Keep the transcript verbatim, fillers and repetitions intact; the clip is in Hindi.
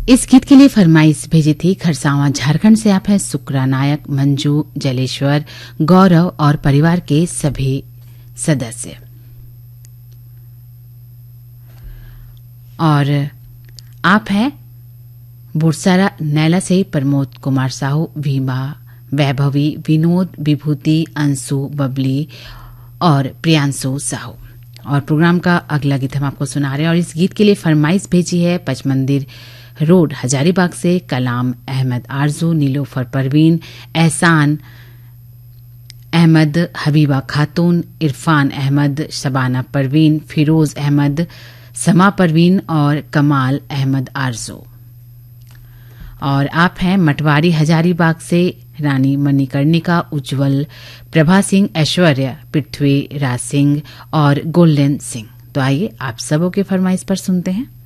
इस गीत के लिए फरमाइश भेजी थी खरसावां झारखंड से। आप हैं सुक्रा नायक, मंजू, जलेश्वर, गौरव और परिवार के सभी सदस्य। और आप हैं बुरसारा नैला से प्रमोद कुमार साहू, भीमा, वैभवी, विनोद, विभूति, अंशु, बबली और प्रियांशु साहू। और प्रोग्राम का अगला गीत हम आपको सुना रहे हैं और इस गीत के लिए फरमाइश भेजी है पचमंदिर रोड हजारीबाग से कलाम अहमद, आरजू, नीलोफर परवीन, एहसान अहमद, हबीबा खातून, इरफान अहमद, शबाना परवीन, फिरोज अहमद, समा परवीन और कमाल अहमद आरजू। और आप हैं मटवारी हजारीबाग से रानी मणिकर्णिका, उज्जवल, प्रभा सिंह, ऐश्वर्या, पृथ्वी राज सिंह और गोल्डन सिंह। तो आइए आप सबों के फरमाइश पर सुनते हैं।